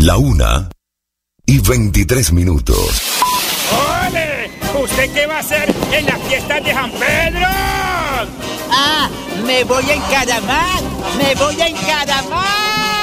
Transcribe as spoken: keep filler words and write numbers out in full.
La una y veintitrés minutos. ¡Ole! ¿Usted qué va a hacer en las fiestas de San Pedro? Ah, me voy a encaramar, me voy a encaramar.